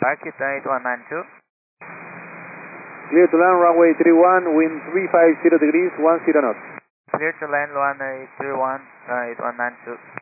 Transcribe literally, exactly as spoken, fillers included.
Target eight one nine two. Clear to land, runway three one, wind three five zero degrees, one zero knots. Clear to land, one eight three one, uh, eight one nine two.